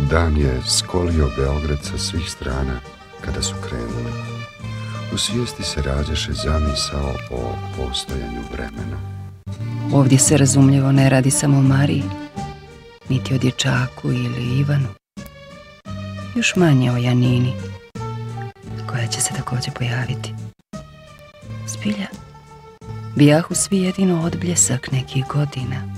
Dan je skolio Beograd sa svih strana kada su krenuli. U svijesti se rađaše zamisao o postojanju vremena. Ovdje se razumljivo ne radi samo o Mariji, niti o dječaku ili Ivanu. Još manje o Janini, koja će se također pojaviti. Zbilja, bijahu svi jedino odbljesak nekih godina.